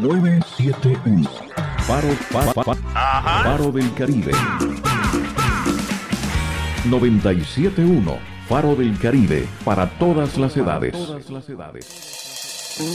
971. Faro del Caribe. 97.1. Faro del Caribe, para todas las edades.